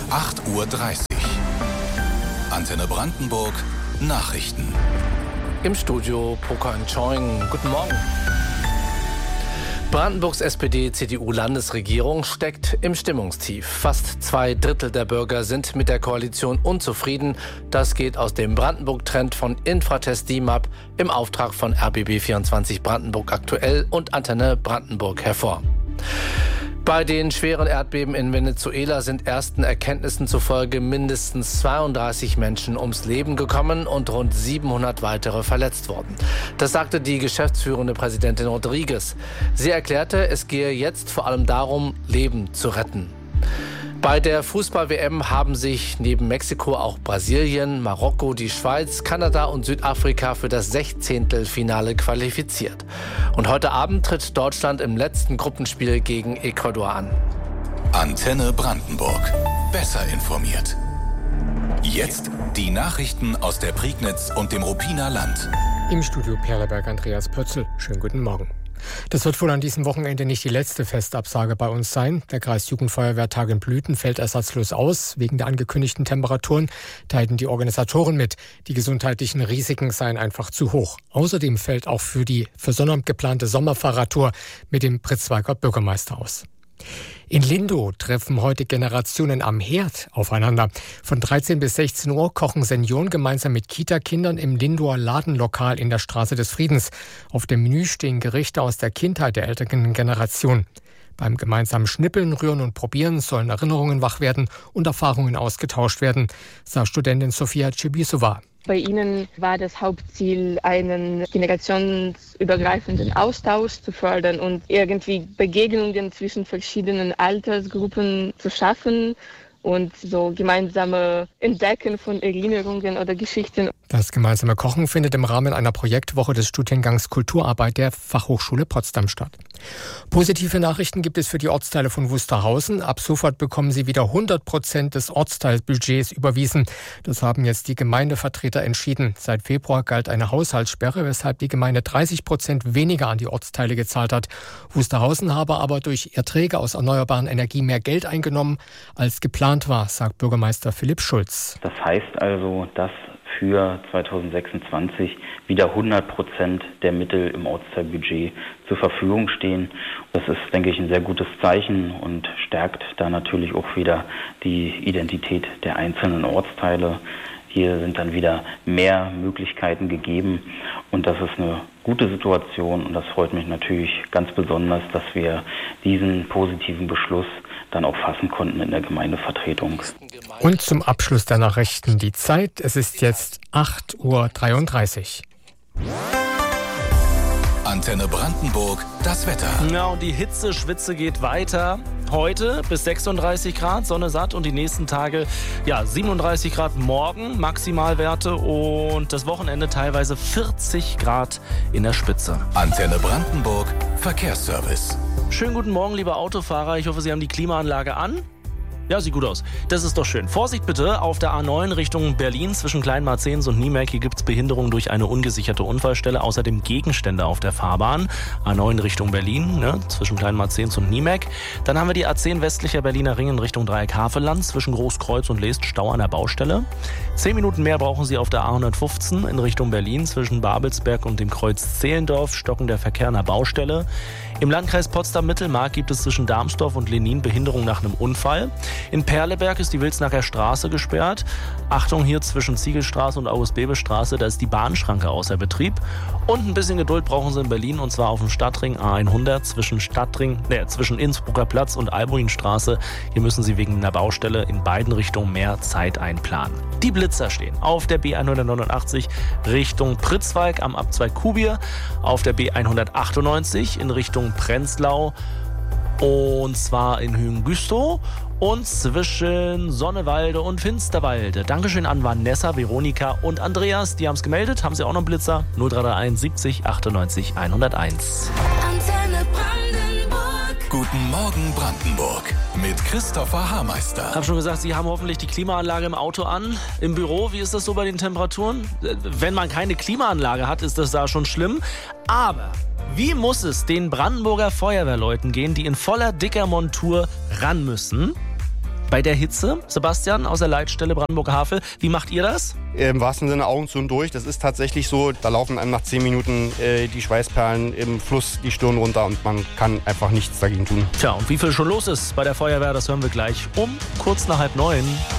8:30 Uhr. Antenne Brandenburg Nachrichten. Im Studio Pokan Choing. Guten Morgen. Brandenburgs SPD-CDU-Landesregierung steckt im Stimmungstief. Fast 2/3 der Bürger sind mit der Koalition unzufrieden. Das geht aus dem Brandenburg-Trend von Infratest DIMAP im Auftrag von RBB24 Brandenburg aktuell und Antenne Brandenburg hervor. Bei den schweren Erdbeben in Venezuela sind ersten Erkenntnissen zufolge mindestens 32 Menschen ums Leben gekommen und rund 700 weitere verletzt worden. Das sagte die geschäftsführende Präsidentin Rodriguez. Sie erklärte, es gehe jetzt vor allem darum, Leben zu retten. Bei der Fußball-WM haben sich neben Mexiko auch Brasilien, Marokko, die Schweiz, Kanada und Südafrika für das 16. qualifiziert. Und heute Abend tritt Deutschland im letzten Gruppenspiel gegen Ecuador an. Antenne Brandenburg. Besser informiert. Jetzt die Nachrichten aus der Prignitz und dem Ruppiner Land. Im Studio Perleberg Andreas Pötzl. Schönen guten Morgen. Das wird wohl an diesem Wochenende nicht die letzte Festabsage bei uns sein. Der Kreisjugendfeuerwehrtag in Blüten fällt ersatzlos aus. Wegen der angekündigten Temperaturen teilten die Organisatoren mit. Die gesundheitlichen Risiken seien einfach zu hoch. Außerdem fällt auch für die für Sonnabend geplante Sommerfahrradtour mit dem Pritzwalker Bürgermeister aus. In Lindow treffen heute Generationen am Herd aufeinander. Von 13 bis 16 Uhr kochen Senioren gemeinsam mit Kita-Kindern im Lindower Ladenlokal in der Straße des Friedens. Auf dem Menü stehen Gerichte aus der Kindheit der älteren Generation. Beim gemeinsamen Schnippeln, Rühren und Probieren sollen Erinnerungen wach werden und Erfahrungen ausgetauscht werden, sagt Studentin Sofia Cibisova. Bei ihnen war das Hauptziel, einen generationsübergreifenden Austausch zu fördern und irgendwie Begegnungen zwischen verschiedenen Altersgruppen zu schaffen und so gemeinsame Entdecken von Erinnerungen oder Geschichten. Das gemeinsame Kochen findet im Rahmen einer Projektwoche des Studiengangs Kulturarbeit der Fachhochschule Potsdam statt. Positive Nachrichten gibt es für die Ortsteile von Wusterhausen. Ab sofort bekommen sie wieder 100% des Ortsteilbudgets überwiesen. Das haben jetzt die Gemeindevertreter entschieden. Seit Februar galt eine Haushaltssperre, weshalb die Gemeinde 30% weniger an die Ortsteile gezahlt hat. Wusterhausen habe aber durch Erträge aus erneuerbaren Energien mehr Geld eingenommen, als geplant war, sagt Bürgermeister Philipp Schulz. Das heißt also, dass für 2026 wieder 100% der Mittel im Ortsteilbudget zur Verfügung stehen. Das ist, denke ich, ein sehr gutes Zeichen und stärkt da natürlich auch wieder die Identität der einzelnen Ortsteile. Hier sind dann wieder mehr Möglichkeiten gegeben und das ist eine gute Situation und das freut mich natürlich ganz besonders, dass wir diesen positiven Beschluss dann auch fassen konnten in der Gemeindevertretung. Und zum Abschluss der Nachrichten die Zeit. Es ist jetzt 8:33 Uhr. Antenne Brandenburg, das Wetter. Ja, und die Hitze-Schwitze geht weiter. Heute bis 36 Grad, Sonne satt und die nächsten Tage 37 Grad morgen Maximalwerte und das Wochenende teilweise 40 Grad in der Spitze. Antenne Brandenburg, Verkehrsservice. Schönen guten Morgen, liebe Autofahrer. Ich hoffe, Sie haben die Klimaanlage an. Ja, sieht gut aus. Das ist doch schön. Vorsicht bitte auf der A9 Richtung Berlin zwischen Kleinmarzens und Niemek. Hier gibt es Behinderung durch eine ungesicherte Unfallstelle. Außerdem Gegenstände auf der Fahrbahn. A9 Richtung Berlin, zwischen Kleinmarzens und Niemek. Dann haben wir die A10 westlicher Berliner Ring in Richtung Dreieck-Havelland zwischen Großkreuz und Leest. Stau an der Baustelle. 10 Minuten mehr brauchen Sie auf der A115 in Richtung Berlin zwischen Babelsberg und dem Kreuz Zehlendorf. Stocken der Verkehr an der Baustelle. Im Landkreis Potsdam-Mittelmark gibt es zwischen Darmsdorf und Lenin Behinderung nach einem Unfall. In Perleberg ist die Wilsnacher Straße gesperrt. Achtung, hier zwischen Ziegelstraße und August-Bebel-Straße, da ist die Bahnschranke außer Betrieb. Und ein bisschen Geduld brauchen Sie in Berlin und zwar auf dem Stadtring A100 zwischen Innsbrucker Platz und Albuinstraße. Hier müssen Sie wegen einer Baustelle in beiden Richtungen mehr Zeit einplanen. Die Blitzer stehen auf der B189 Richtung Pritzwalk am Abzweig Kubier, auf der B198 in Richtung Prenzlau und zwar in Höhen-Güstrow und zwischen Sonnewalde und Finsterwalde. Dankeschön an Vanessa, Veronika und Andreas, die haben es gemeldet. Haben Sie auch noch einen Blitzer? 0331 70 98 101. Antenne Brandenburg. Guten Morgen Brandenburg mit Christopher Haarmeister. Ich habe schon gesagt, Sie haben hoffentlich die Klimaanlage im Auto an. Im Büro, wie ist das so bei den Temperaturen? Wenn man keine Klimaanlage hat, ist das da schon schlimm. Aber wie muss es den Brandenburger Feuerwehrleuten gehen, die in voller dicker Montur ran müssen? Bei der Hitze, Sebastian aus der Leitstelle Brandenburg-Havel, wie macht ihr das? Im wahrsten Sinne Augen zu und durch. Das ist tatsächlich so, da laufen einem nach 10 Minuten die Schweißperlen im Fluss die Stirn runter und man kann einfach nichts dagegen tun. Tja, und wie viel schon los ist bei der Feuerwehr, das hören wir gleich um kurz nach 8:30.